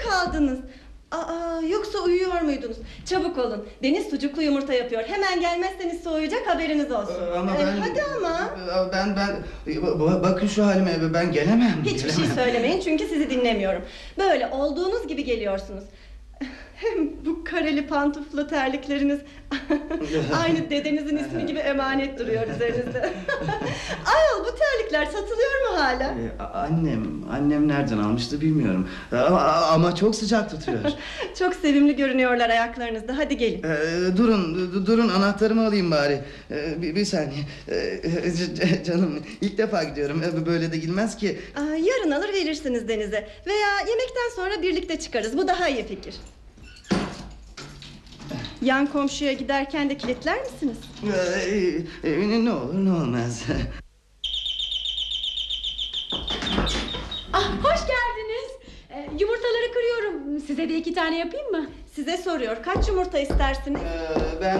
kaldınız? Yoksa uyuyor muydunuz? Çabuk olun. Deniz sucuklu yumurta yapıyor. Hemen gelmezseniz soğuyacak, haberiniz olsun. Ama ben... Hadi ama. Bakın şu halime, ben gelemem. Hiçbir şey söylemeyin çünkü sizi dinlemiyorum. Böyle olduğunuz gibi geliyorsunuz. Hem bu kareli pantuflu terlikleriniz aynı dedenizin ismi gibi emanet duruyor üzerinizde. Ayol, bu terlikler satılıyor mu hala? Annem nereden almıştı bilmiyorum. Ama çok sıcak tutuyor. Çok sevimli görünüyorlar ayaklarınızda. Hadi gelin. Durun, anahtarımı alayım bari. Bir saniye. Canım, ilk defa gidiyorum. Böyle de gidilmez ki. Yarın alır verirsiniz Deniz'e. Veya yemekten sonra birlikte çıkarız. Bu daha iyi fikir. Yan komşuya giderken de kilitler misiniz? Ne olur ne olmaz. Hoş geldiniz. Yumurtaları kırıyorum. Size de 2 tane yapayım mı? Size soruyor. Kaç yumurta istersiniz? Ben